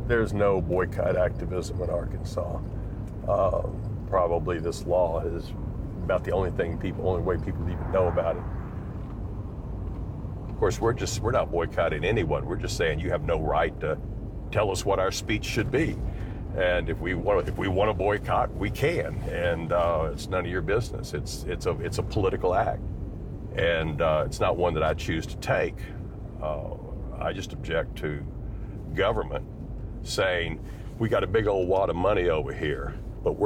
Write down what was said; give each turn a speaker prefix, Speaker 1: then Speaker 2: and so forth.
Speaker 1: there's no boycott activism in Arkansas. Probably this law is about the only way people even know about it. Of course, we're not boycotting anyone. We're just saying you have no right to tell us what our speech should be. And if we want to boycott, we can. And it's none of your business. It's a political act, and it's not one that I choose to take. I just object to government saying we got a big old wad of money over here.